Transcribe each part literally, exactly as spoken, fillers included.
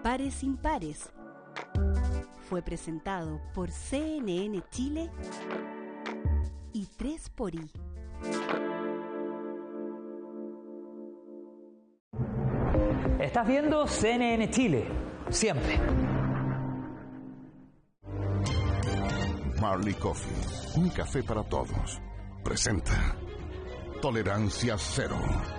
Pares Impares fue presentado por C N N Chile y tres por I. Estás viendo C N N Chile, siempre. Marley Coffee, un café para todos. Presenta Tolerancia Cero.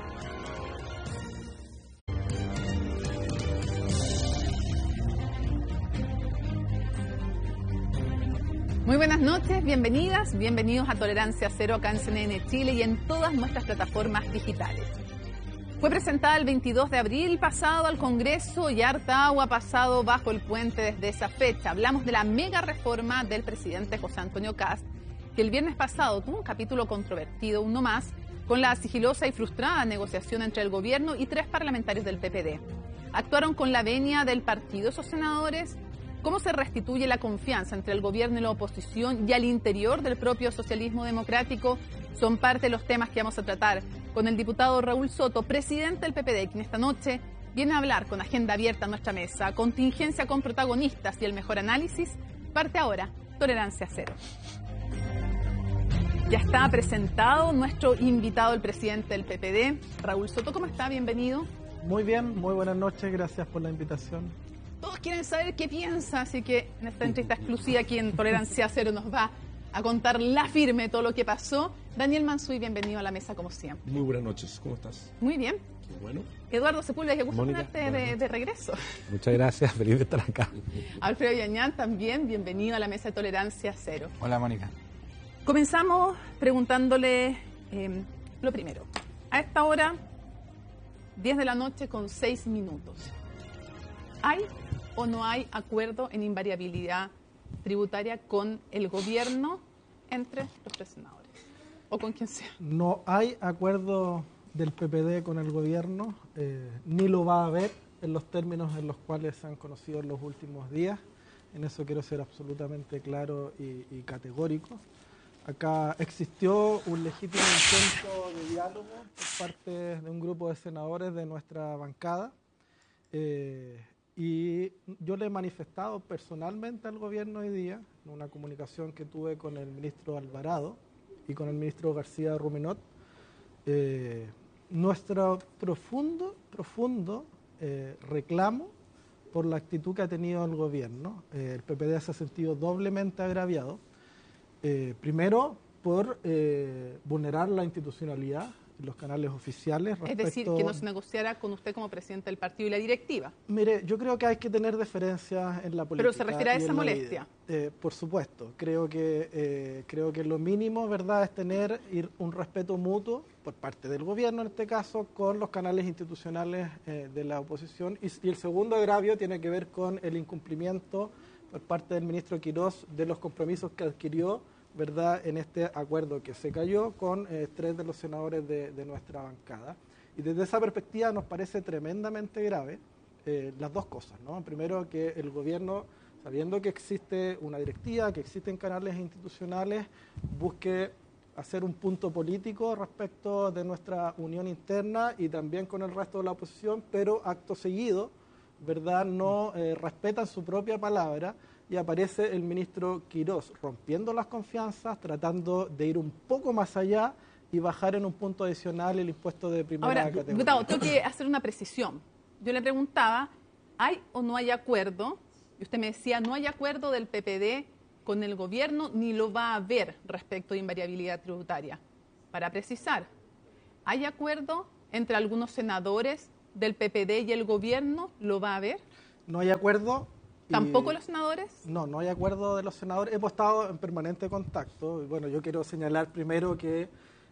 Muy buenas noches, bienvenidas, bienvenidos a Tolerancia Cero acá en C N N Chile y en todas nuestras plataformas digitales. Fue presentada el veintidós de abril pasado al Congreso y harta agua ha pasado bajo el puente desde esa fecha. Hablamos de la mega reforma del presidente José Antonio Kast, que el viernes pasado tuvo un capítulo controvertido, uno más, con la sigilosa y frustrada negociación entre el gobierno y tres parlamentarios del P P D. Actuaron con la venia del partido esos senadores. ¿Cómo se restituye la confianza entre el gobierno y la oposición y al interior del propio socialismo democrático? Son parte de los temas que vamos a tratar con el diputado Raúl Soto, presidente del P P D, quien esta noche viene a hablar con agenda abierta a nuestra mesa, contingencia con protagonistas y el mejor análisis. Parte ahora, Tolerancia Cero. Ya está presentado nuestro invitado, el presidente del P P D, Raúl Soto. ¿Cómo está? Bienvenido. Muy bien, muy buenas noches, gracias por la invitación. Todos quieren saber qué piensa, así que en esta entrevista exclusiva aquí en Tolerancia Cero nos va a contar la firme todo lo que pasó. Daniel Mansuy, bienvenido a la mesa como siempre. Muy buenas noches, ¿cómo estás? Muy bien. Qué bueno. Eduardo Sepúlveda, qué gusto Mónica, tenerte de, de regreso. Muchas gracias, feliz de estar acá. Alfredo Yañán también, bienvenido a la mesa de Tolerancia Cero. Hola, Mónica. Comenzamos preguntándole eh, lo primero. A esta hora, diez de la noche con seis minutos. ¿Hay o no hay acuerdo en invariabilidad tributaria con el gobierno entre los tres senadores? O con quien sea. No hay acuerdo del P P D con el gobierno, eh, ni lo va a haber en los términos en los cuales se han conocido en los últimos días. En eso quiero ser absolutamente claro y, y categórico. Acá existió un legítimo intento de diálogo por parte de un grupo de senadores de nuestra bancada. Eh, Y yo le he manifestado personalmente al gobierno hoy día, en una comunicación que tuve con el ministro Alvarado y con el ministro García Ruminot, eh, nuestro profundo, profundo eh, reclamo por la actitud que ha tenido el gobierno. Eh, el P P D se ha sentido doblemente agraviado. Eh, primero, por eh, vulnerar la institucionalidad en los canales oficiales. Es decir, que no se negociara con usted como presidente del partido y la directiva. Mire, yo creo que hay que tener deferencias en la política. Pero se refiere a esa molestia. Eh, por supuesto, creo que eh, creo que lo mínimo, ¿verdad?, es tener un respeto mutuo por parte del gobierno, en este caso, con los canales institucionales eh, de la oposición. Y, y el segundo agravio tiene que ver con el incumplimiento por parte del ministro Quirós de los compromisos que adquirió, ¿verdad?, en este acuerdo que se cayó con eh, tres de los senadores de, de nuestra bancada. Y desde esa perspectiva nos parece tremendamente grave eh, las dos cosas, ¿no? Primero, que el gobierno, sabiendo que existe una directiva, que existen canales institucionales, busque hacer un punto político respecto de nuestra unión interna y también con el resto de la oposición, pero acto seguido, ¿verdad?, no eh, respetan su propia palabra. Y aparece el ministro Quirós rompiendo las confianzas, tratando de ir un poco más allá y bajar en un punto adicional el impuesto de primera Ahora, categoría. diputado, tengo que hacer una precisión. Yo le preguntaba, ¿hay o no hay acuerdo? Y usted me decía, no hay acuerdo del P P D con el gobierno, ni lo va a haber respecto de invariabilidad tributaria. Para precisar, ¿hay acuerdo entre algunos senadores del P P D y el gobierno? ¿Lo va a haber? No hay acuerdo. ¿Tampoco los senadores? No, no hay acuerdo de los senadores. Hemos estado en permanente contacto. Bueno, yo quiero señalar primero que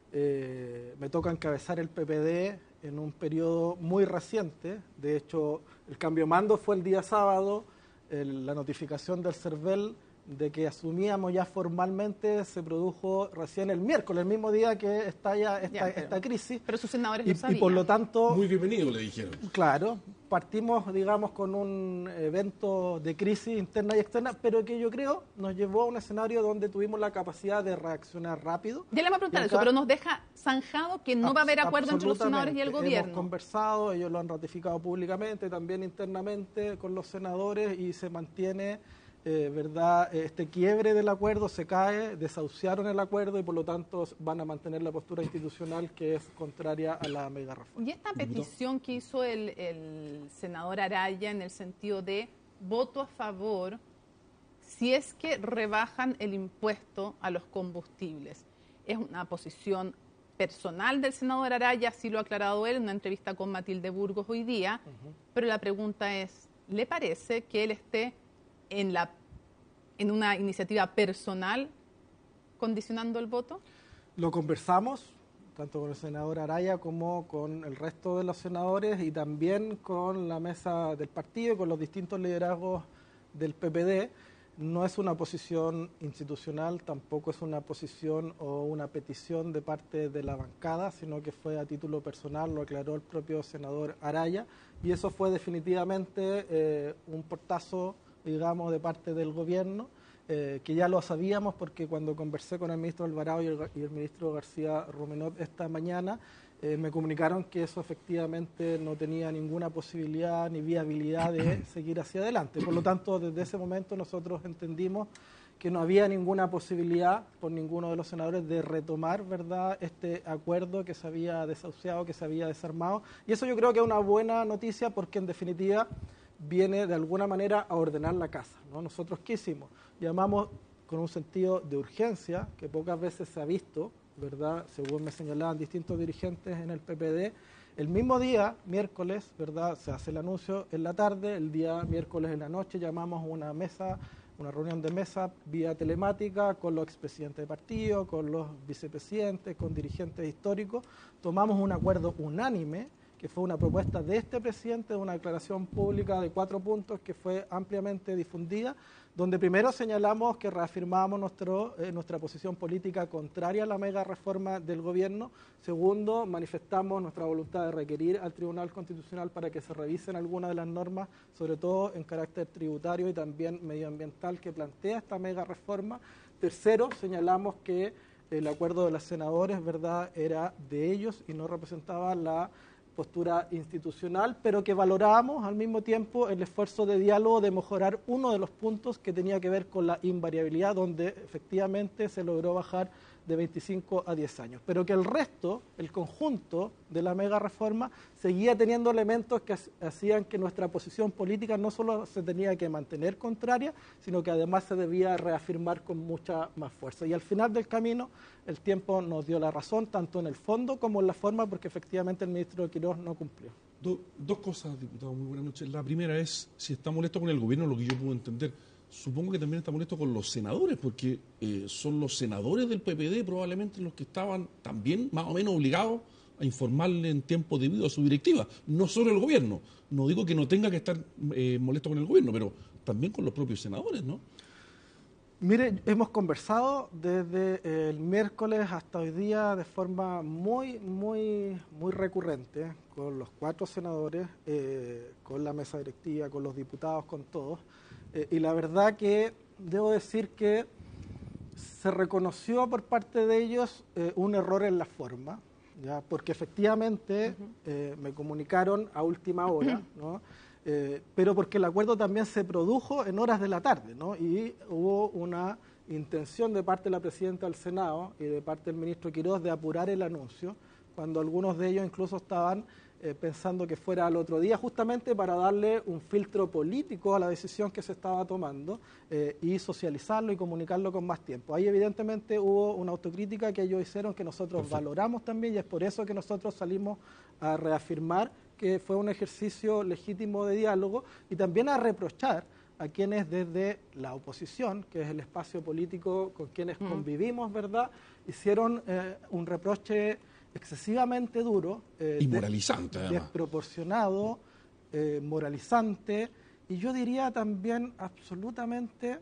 eh, me toca encabezar el P P D en un periodo muy reciente. De hecho, el cambio de mando fue el día sábado. El, la notificación del CERVEL de que asumíamos ya formalmente se produjo recién el miércoles, el mismo día que estalla esta, Ya, pero- esta crisis. Pero sus senadores Y, lo y sabían. por lo tanto, Muy bienvenido, le dijeron. claro, partimos, digamos, con un evento de crisis interna y externa, pero que yo creo nos llevó a un escenario donde tuvimos la capacidad de reaccionar rápido. Ya le voy a preguntar Y eso, acá- pero nos deja zanjado que no va a haber acuerdo entre los senadores y el Absolutamente. gobierno. Hemos conversado, ellos lo han ratificado públicamente, también internamente con los senadores y se mantiene, eh, ¿verdad? Este quiebre del acuerdo se cae, desahuciaron el acuerdo y por lo tanto van a mantener la postura institucional que es contraria a la mega reforma. Y esta petición que hizo el, el senador Araya en el sentido de voto a favor si es que rebajan el impuesto a los combustibles, ¿es una posición personal del senador Araya? Así lo ha aclarado él en una entrevista con Matilde Burgos hoy día, uh-huh. Pero la pregunta es, ¿le parece que él esté en, la, en una iniciativa personal condicionando el voto? Lo conversamos, tanto con el senador Araya como con el resto de los senadores y también con la mesa del partido, con los distintos liderazgos del P P D. No es una posición institucional, tampoco es una posición o una petición de parte de la bancada, sino que fue a título personal, lo aclaró el propio senador Araya, y eso fue definitivamente eh, un portazo, digamos, de parte del gobierno, eh, que ya lo sabíamos porque cuando conversé con el ministro Alvarado y el, y el ministro García Rumenot esta mañana, eh, me comunicaron que eso efectivamente no tenía ninguna posibilidad ni viabilidad de seguir hacia adelante. Por lo tanto, desde ese momento nosotros entendimos que no había ninguna posibilidad por ninguno de los senadores de retomar, ¿verdad?, este acuerdo que se había desahuciado, que se había desarmado. Y eso yo creo que es una buena noticia porque en definitiva viene de alguna manera a ordenar la casa, ¿no? Nosotros, ¿qué hicimos? Llamamos con un sentido de urgencia que pocas veces se ha visto, ¿verdad?, según me señalaban distintos dirigentes en el P P D, el mismo día, miércoles, ¿verdad?, se hace el anuncio en la tarde, el día miércoles en la noche llamamos una mesa, una reunión de mesa vía telemática con los expresidentes de partido, con los vicepresidentes, con dirigentes históricos, tomamos un acuerdo unánime, que fue una propuesta de este presidente, de una declaración pública de cuatro puntos que fue ampliamente difundida, donde primero señalamos que reafirmábamos nuestro, eh, nuestra posición política contraria a la mega reforma del gobierno. Segundo, manifestamos nuestra voluntad de requerir al Tribunal Constitucional para que se revisen algunas de las normas, sobre todo en carácter tributario y también medioambiental que plantea esta mega reforma. Tercero, señalamos que el acuerdo de los senadores, ¿verdad?, era de ellos y no representaba la postura institucional, pero que valorábamos al mismo tiempo el esfuerzo de diálogo de mejorar uno de los puntos que tenía que ver con la invariabilidad, donde efectivamente se logró bajar de veinticinco a diez años, pero que el resto, el conjunto de la mega reforma, seguía teniendo elementos que hacían que nuestra posición política no solo se tenía que mantener contraria, sino que además se debía reafirmar con mucha más fuerza. Y al final del camino, el tiempo nos dio la razón, tanto en el fondo como en la forma, porque efectivamente el ministro Quirós no cumplió. Do, dos cosas, diputado, muy buenas noches. La primera es, si está molesto con el gobierno, lo que yo puedo entender. Supongo que también está molesto con los senadores, porque eh, son los senadores del P P D probablemente los que estaban también más o menos obligados a informarle en tiempo debido a su directiva, no solo el gobierno. No digo que no tenga que estar eh, molesto con el gobierno, pero también con los propios senadores, ¿no? Mire, hemos conversado desde el miércoles hasta hoy día de forma muy, muy, muy recurrente con los cuatro senadores, eh, con la mesa directiva, con los diputados, con todos. Eh, y la verdad que debo decir que se reconoció por parte de ellos eh, un error en la forma, ¿ya? Porque efectivamente uh-huh. eh, me comunicaron a última hora, ¿no? Eh, pero porque el acuerdo también se produjo en horas de la tarde, ¿no? Y hubo una intención de parte de la presidenta del Senado y de parte del ministro Quirós de apurar el anuncio, cuando algunos de ellos incluso estaban Eh, pensando que fuera al otro día, justamente para darle un filtro político a la decisión que se estaba tomando eh, y socializarlo y comunicarlo con más tiempo. Ahí evidentemente hubo una autocrítica que ellos hicieron que nosotros Perfecto. valoramos también y es por eso que nosotros salimos a reafirmar que fue un ejercicio legítimo de diálogo y también a reprochar a quienes desde la oposición, que es el espacio político con quienes mm. convivimos, ¿verdad?, hicieron eh, un reproche excesivamente duro, eh, y moralizante, de, desproporcionado, eh, moralizante, y yo diría también absolutamente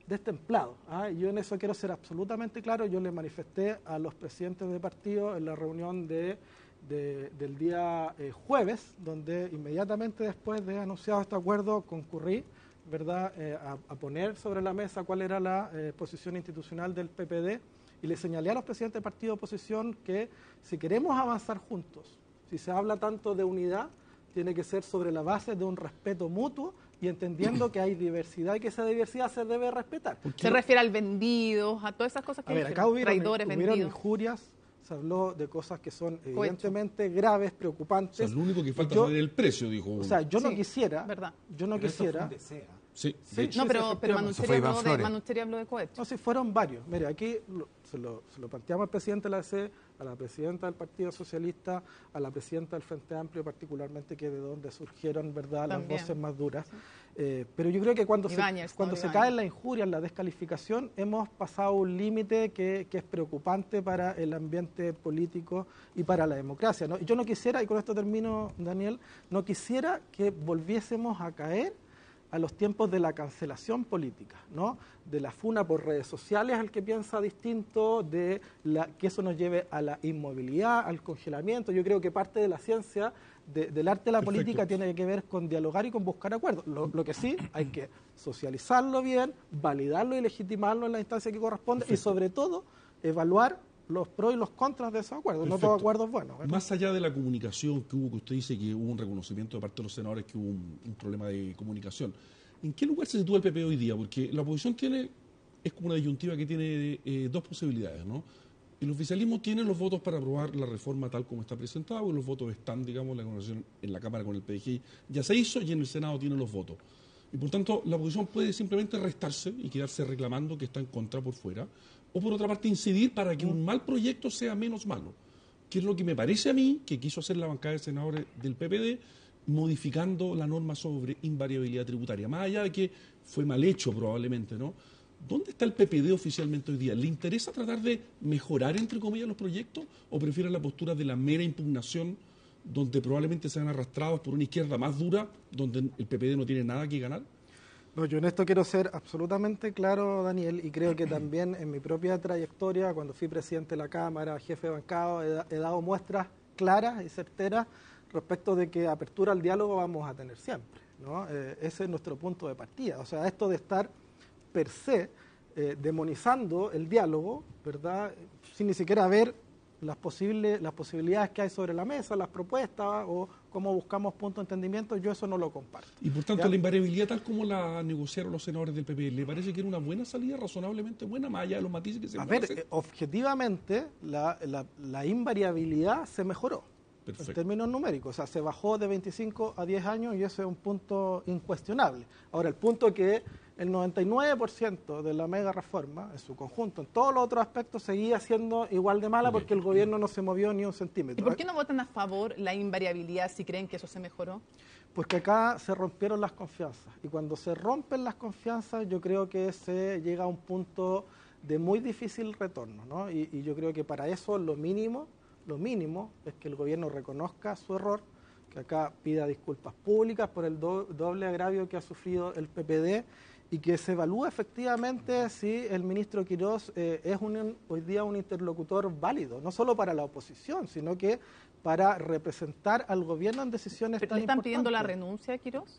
destemplado. ¿ah? Yo en eso quiero ser absolutamente claro. Yo le manifesté a los presidentes de partido en la reunión de, de, del día eh, jueves, donde inmediatamente después de anunciado este acuerdo concurrí, ¿verdad?, eh, a, a poner sobre la mesa cuál era la eh, posición institucional del P P D, y le señalé a los presidentes de partido de oposición que si queremos avanzar juntos, si se habla tanto de unidad, tiene que ser sobre la base de un respeto mutuo y entendiendo que hay diversidad y que esa diversidad se debe respetar. Se refiere al vendido, a todas esas cosas que a ver, dijeron, acá hubieron, traidores, hubieron vendidos. injurias, se habló de cosas que son evidentemente graves, preocupantes. O sea, lo único que falta yo, es el precio, dijo. O sea, yo no Sí, quisiera, verdad. yo no Pero quisiera... esto fue un deseo. Sí, Sí, de hecho. No, pero, sí, pero efectivamente. Manucheria Eso fue Iván habló, de, Flores. Manucheria habló de cohecho. No, sí, fueron varios. Mire, aquí lo- se, lo, se lo planteamos al presidente de la A C, a la presidenta del Partido Socialista, a la presidenta del Frente Amplio, particularmente, que de donde surgieron, ¿verdad?, las También. voces más duras. Eh, pero yo creo que cuando Ibáñez, se, cuando no, se Ibáñez. cae en la injuria, en la descalificación, hemos pasado un límite que, que es preocupante para el ambiente político y para la democracia, ¿no? Y yo no quisiera, y con esto termino, Daniel, no quisiera que volviésemos a caer a los tiempos de la cancelación política, ¿no? De la funa por redes sociales al que piensa distinto, de la, que eso nos lleve a la inmovilidad, al congelamiento. Yo creo que parte de la ciencia de- del arte de la Perfecto. política tiene que ver con dialogar y con buscar acuerdos. Lo, lo que sí, hay que socializarlo bien, validarlo y legitimarlo en la instancia que corresponde y sobre todo evaluar los pros y los contras de esos acuerdos. No Perfecto. todo acuerdo es bueno, ¿verdad? Más allá de la comunicación que hubo, que usted dice que hubo un reconocimiento de parte de los senadores que hubo un, un problema de comunicación, ¿en qué lugar se sitúa el P P hoy día? Porque la oposición tiene, es como una disyuntiva que tiene eh, dos posibilidades, ¿no? El oficialismo tiene los votos para aprobar la reforma tal como está presentada, y los votos están, digamos, la conversación en la Cámara con el P D G I ya se hizo y en el Senado tiene los votos. Y por tanto, la oposición puede simplemente restarse y quedarse reclamando que está en contra por fuera, o por otra parte incidir para que un mal proyecto sea menos malo, que es lo que me parece a mí que quiso hacer la bancada de senadores del P P D, modificando la norma sobre invariabilidad tributaria, más allá de que fue mal hecho probablemente, ¿no? ¿Dónde está el P P D oficialmente hoy día? ¿Le interesa tratar de mejorar, entre comillas, los proyectos, o prefiere la postura de la mera impugnación, donde probablemente sean arrastrados por una izquierda más dura, donde el P P D no tiene nada que ganar? No, yo en esto quiero ser absolutamente claro, Daniel, y creo que también en mi propia trayectoria, cuando fui presidente de la Cámara, jefe de bancado, he, da- he dado muestras claras y certeras respecto de que apertura al diálogo vamos a tener siempre, ¿no? Eh, ese es nuestro punto de partida. O sea, esto de estar per se eh, demonizando el diálogo, ¿verdad?, sin ni siquiera ver las posibles las posibilidades que hay sobre la mesa, las propuestas o cómo buscamos puntos de entendimiento, yo eso no lo comparto. Y por tanto, ¿Ya? la invariabilidad tal como la negociaron los senadores del P P D, ¿le parece que era una buena salida, razonablemente buena, más allá de los matices que se A pueden ver, hacer? eh, objetivamente la, la- la invariabilidad se mejoró Perfecto. en términos numéricos, o sea, se bajó de veinticinco a diez años y ese es un punto incuestionable. Ahora, el punto es que el noventa y nueve por ciento de la mega reforma, en su conjunto, en todos los otros aspectos, seguía siendo igual de mala Ok. porque el gobierno no se movió ni un ¿Y centímetro. por qué no votan a favor la invariabilidad si creen que eso se mejoró? Porque acá se rompieron las confianzas. Y cuando se rompen las confianzas, yo creo que se llega a un punto de muy difícil retorno, ¿no? Y, y yo creo que para eso lo mínimo, lo mínimo es que el gobierno reconozca su error, que acá pida disculpas públicas por el do- doble agravio que ha sufrido el P P D y que se evalúe efectivamente si el ministro Quirós eh, es un, hoy día un interlocutor válido, no solo para la oposición, sino que para representar al gobierno en decisiones ¿Pero tan ¿Le están importantes. pidiendo la renuncia a Quirós?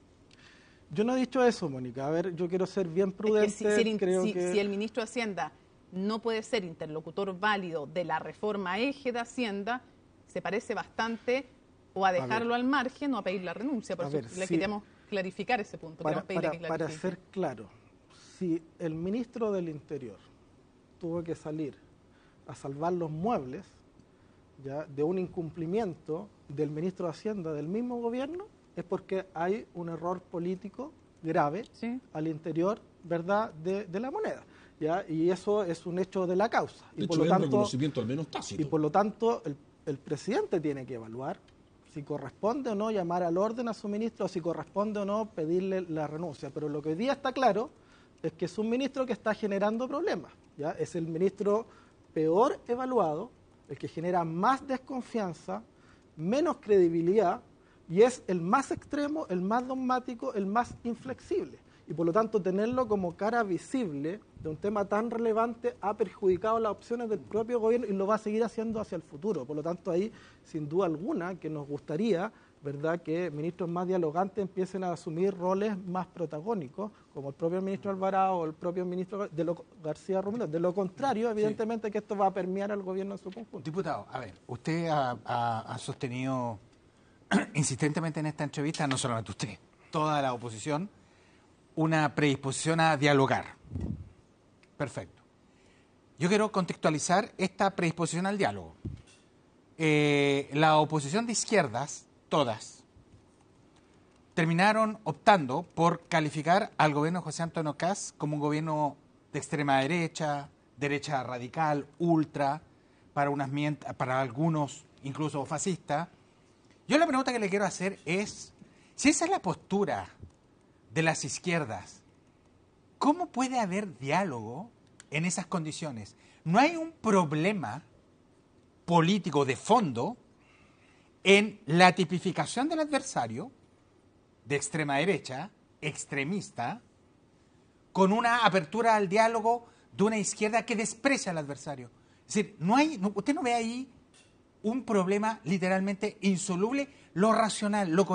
Yo no he dicho eso, Mónica. A ver, yo quiero ser bien Es prudente. que si, si el, in- creo si- que... si el ministro de Hacienda no puede ser interlocutor válido de la reforma eje de Hacienda, se parece bastante o a dejarlo ver. al margen o a pedir la renuncia. Por A eso ver, le si- queríamos clarificar ese punto. para, queríamos pedirle para- que para clarifique. ser claro, si el ministro del Interior tuvo que salir a salvar los muebles ya de un incumplimiento del ministro de Hacienda del mismo gobierno, es porque hay un error político grave Sí. al interior, ¿verdad?, de, de la moneda. ¿ya? Y eso es un hecho de la causa. De y hecho, por lo es un tanto, reconocimiento al menos tácito. Y por lo tanto, el, el presidente tiene que evaluar si corresponde o no llamar al orden a su ministro, o si corresponde o no pedirle la renuncia. Pero lo que hoy día está claro es que es un ministro que está generando problemas. ¿ya? Es el ministro peor evaluado, el que genera más desconfianza, menos credibilidad, y es el más extremo, el más dogmático, el más inflexible. y por lo tanto tenerlo como cara visible de un tema tan relevante ha perjudicado las opciones del propio gobierno y lo va a seguir haciendo hacia el futuro. Por lo tanto, ahí, sin duda alguna, que nos gustaría, ¿verdad?, que ministros más dialogantes empiecen a asumir roles más protagónicos, como el propio ministro Alvarado o el propio ministro de lo, García Romero. De lo contrario, evidentemente, sí, que esto va a permear al gobierno en su conjunto. Diputado, a ver, usted ha, ha, ha sostenido insistentemente en esta entrevista, no solamente usted, toda la oposición, una predisposición a dialogar. Perfecto. Yo quiero contextualizar esta predisposición al diálogo. Eh, la oposición de izquierdas, todas, terminaron optando por calificar al gobierno de José Antonio Kast como un gobierno de extrema derecha, derecha radical, ultra, para, unas, para algunos incluso fascista. Yo la pregunta que le quiero hacer es, si esa es la postura de las izquierdas, ¿cómo puede haber diálogo en esas condiciones? ¿No hay un problema político de fondo en la tipificación del adversario de extrema derecha, extremista, con una apertura al diálogo de una izquierda que desprecia al adversario? Es decir, no hay, no, usted no ve ahí un problema literalmente insoluble, lo racional, lo